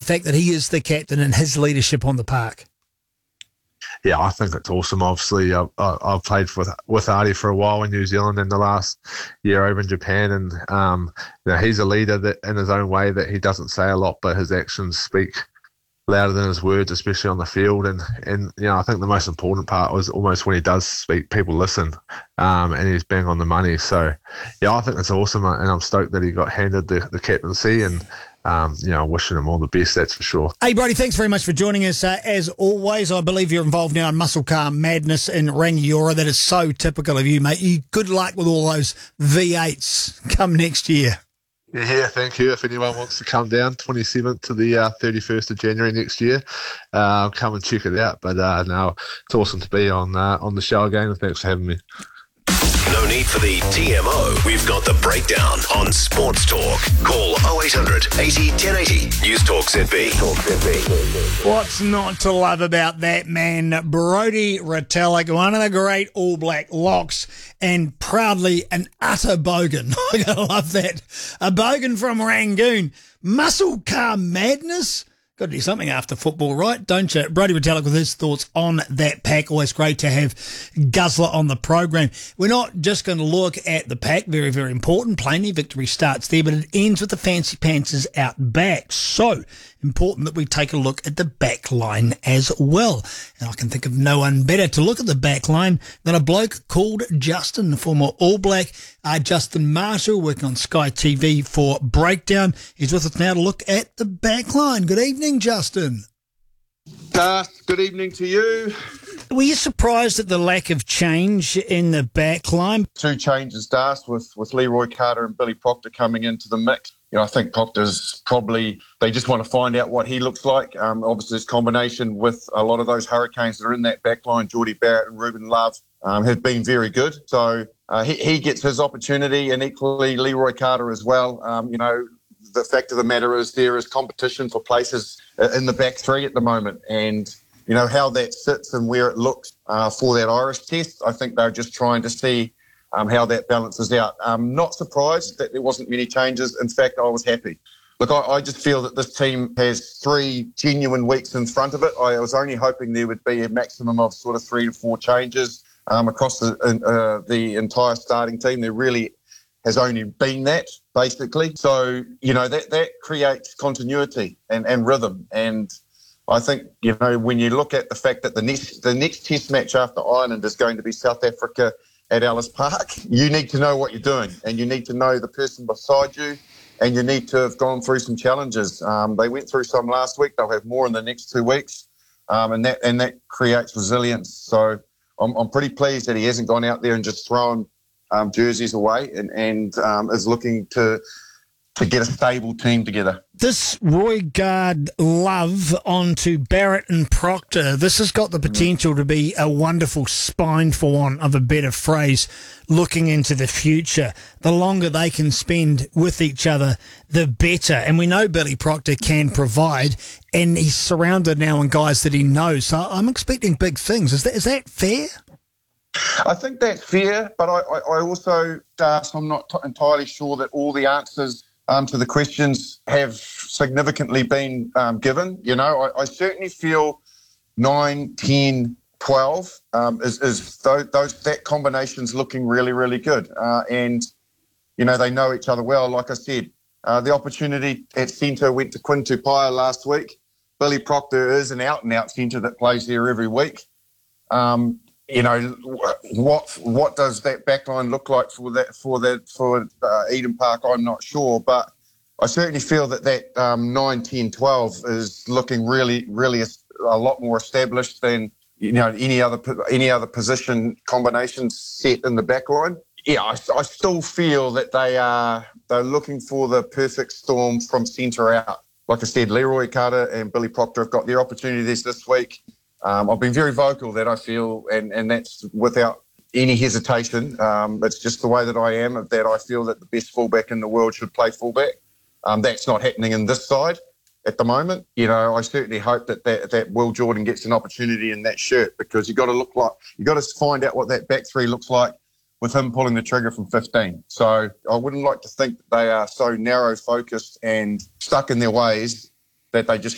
fact that he is the captain and his leadership on the park? Yeah, I think it's awesome. Obviously, I've played with Artie for a while in New Zealand and the last year over in Japan, and he's a leader that in his own way, that he doesn't say a lot, but his actions speak louder than his words, especially on the field. And I think the most important part was almost when he does speak, people listen, and he's bang on the money. So, yeah, I think it's awesome, and I'm stoked that he got handed the captaincy, and wishing him all the best, that's for sure. Hey, Brodie, thanks very much for joining us. As always, I believe you're involved now in Muscle Car Madness in Rangiora. That is so typical of you, mate. Good luck with all those V8s come next year. Yeah, thank you. If anyone wants to come down, 27th to the 31st of January next year, come and check it out. But no, it's awesome to be on the show again, and thanks for having me. No need for the TMO. We've got the breakdown on Sports Talk. Call 0800 80 1080. News Talk ZB. What's not to love about that man, Brodie Retallick, one of the great All Black locks, and proudly an utter bogan. I gotta love that. A bogan from Rangoon. Muscle Car Madness. Got to do something after football, right? Don't you? Brodie Retallick with his thoughts on that pack. Always great to have Guzzler on the program. We're not just going to look at the pack. Very, very important. Plainly, victory starts there, but it ends with the fancy pantsers out back. So important that we take a look at the back line as well. And I can think of no one better to look at the back line than a bloke called Justin, the former All Black. Justin Marshall, working on Sky TV for Breakdown. He's with us now to look at the back line. Good evening, Justin. Good evening to you. Were you surprised at the lack of change in the back line? Two changes, Das, with Leroy Carter and Billy Proctor coming into the mix. I think Proctor's probably, they just want to find out what he looks like. Obviously, his combination with a lot of those Hurricanes that are in that back line, Geordie Barrett and Ruben Love, have been very good. So he gets his opportunity, and equally Leroy Carter as well. The fact of the matter is there is competition for places in the back three at the moment, and how that sits and where it looks for that Irish test. I think they're just trying to see how that balances out. I'm not surprised that there wasn't many changes. In fact, I was happy. Look, I just feel that this team has 3 genuine weeks in front of it. I was only hoping there would be a maximum of sort of 3 to 4 changes across the entire starting team. There really has only been that, basically. So, that creates continuity and rhythm. And I think, when you look at the fact that the next test match after Ireland is going to be South Africa at Ellis Park, you need to know what you're doing, and you need to know the person beside you, and you need to have gone through some challenges. They went through some last week. They'll have more in the next 2 weeks, and that creates resilience. So I'm pretty pleased that he hasn't gone out there and just thrown jerseys away and is looking to get a stable team together. This Roy Guard love onto Barrett and Proctor, this has got the potential to be a wonderful spine, for want of a better phrase, looking into the future. The longer they can spend with each other, the better. And we know Billy Proctor can provide, and he's surrounded now in guys that he knows. So I'm expecting big things. Is that fair? I think that's fair, but I also, I'm not entirely sure that all the answers to the questions have significantly been given. I certainly feel 9, 10, 12 that combination's looking really, really good. And, they know each other well. Like I said, the opportunity at centre went to Quinn Tupaia last week. Billy Proctor is an out-and-out centre that plays there every week. What does that backline look like for Eden Park? I'm not sure, but I certainly feel that 9, 10, 12 is looking really, really a lot more established than any other position combination set in the backline. Yeah, I still feel that they're looking for the perfect storm from centre out. Like I said, Leroy Carter and Billy Proctor have got their opportunities this week. I've been very vocal that I feel, and that's without any hesitation. It's just the way that I am, that I feel that the best fullback in the world should play fullback. That's not happening in this side at the moment. I certainly hope that Will Jordan gets an opportunity in that shirt, because you've got to find out what that back three looks like with him pulling the trigger from 15. So I wouldn't like to think that they are so narrow focused and stuck in their ways that they just